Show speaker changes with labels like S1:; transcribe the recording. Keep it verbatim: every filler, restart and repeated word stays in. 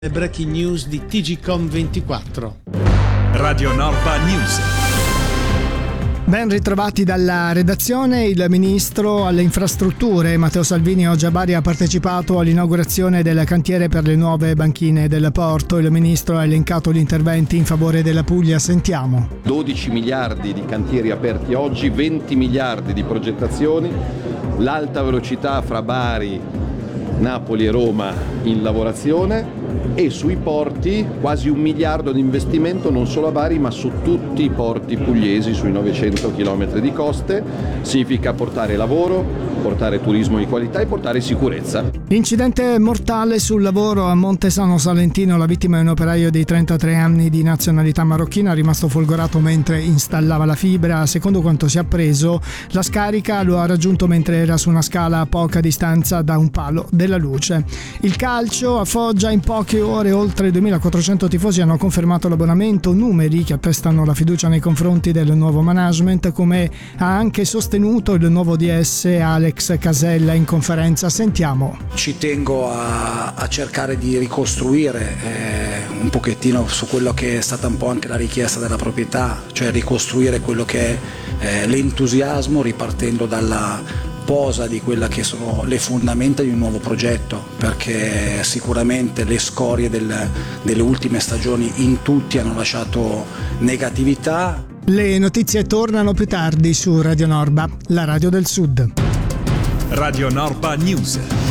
S1: Le breaking news di T G Com ventiquattro.
S2: Radio Norpa News.
S3: Ben ritrovati dalla redazione. Il ministro alle infrastrutture Matteo Salvini oggi a Bari ha partecipato all'inaugurazione del cantiere per le nuove banchine del porto. Il ministro ha elencato gli interventi in favore della Puglia. Sentiamo.
S4: dodici miliardi di cantieri aperti oggi, venti miliardi di progettazioni, l'alta velocità fra Bari, Napoli e Roma in lavorazione, e sui porti quasi un miliardo di investimento non solo a Bari ma su tutti i porti pugliesi, sui novecento chilometri di coste. Significa portare lavoro, portare turismo di qualità e portare sicurezza.
S3: Incidente mortale sul lavoro a Montesano Salentino. La vittima è un operaio di trentatré anni di nazionalità marocchina, rimasto folgorato mentre installava la fibra. Secondo quanto si è appreso, la scarica lo ha raggiunto mentre era su una scala a poca distanza da un palo della luce. Il calcio a Foggia: in poche ore oltre duemilaquattrocento tifosi hanno confermato l'abbonamento, numeri che attestano la fiducia nei confronti del nuovo management, come ha anche sostenuto il nuovo D S Alex Casella in conferenza. Sentiamo.
S5: Ci tengo a, a cercare di ricostruire eh, un pochettino su quello che è stata un po' anche la richiesta della proprietà, cioè ricostruire quello che è eh, l'entusiasmo, ripartendo dalla posa di quella che sono le fondamenta di un nuovo progetto, perché sicuramente le scorie del, delle ultime stagioni in tutti hanno lasciato negatività.
S3: Le notizie tornano più tardi su Radio Norba, la radio del Sud.
S2: Radio Norpa News.